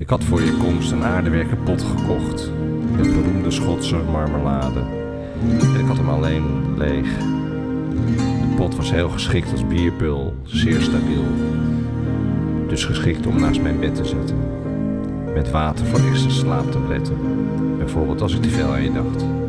Ik had voor je komst een aardewerken pot gekocht met beroemde Schotse marmelade. En ik had hem alleen leeg. De pot was heel geschikt als bierpul, zeer stabiel. Dus geschikt om naast mijn bed te zetten. Met water voor extra slaaptabletten. Bijvoorbeeld als ik te veel aan je dacht.